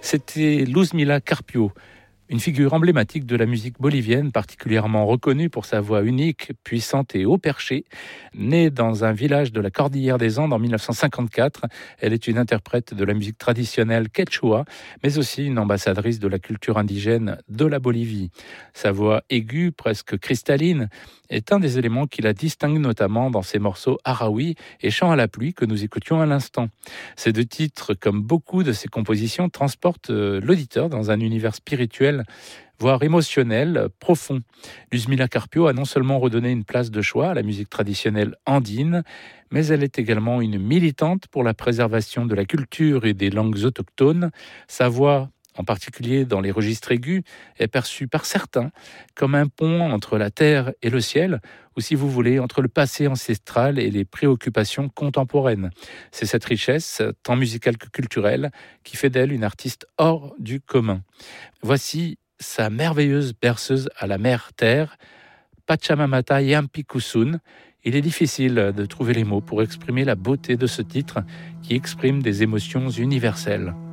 C'était Luzmila Carpio, une figure emblématique de la musique bolivienne, particulièrement reconnue pour sa voix unique, puissante et haut perchée. Née dans un village de la Cordillère des Andes en 1954, elle est une interprète de la musique traditionnelle quechua, mais aussi une ambassadrice de la culture indigène de la Bolivie. Sa voix aiguë, presque cristalline, est un des éléments qui la distingue notamment dans ses morceaux Araoui et Chant à la pluie que nous écoutions à l'instant. Ces deux titres, comme beaucoup de ses compositions, transportent l'auditeur dans un univers spirituel, voire émotionnel, profond. Luzmila Carpio a non seulement redonné une place de choix à la musique traditionnelle andine, mais elle est également une militante pour la préservation de la culture et des langues autochtones. Sa voix, en particulier dans les registres aigus, est perçue par certains comme un pont entre la terre et le ciel, ou si vous voulez, entre le passé ancestral et les préoccupations contemporaines. C'est cette richesse, tant musicale que culturelle, qui fait d'elle une artiste hors du commun. Voici sa merveilleuse berceuse à la mère terre, Pachamamata Yampikusun. Il est difficile de trouver les mots pour exprimer la beauté de ce titre qui exprime des émotions universelles.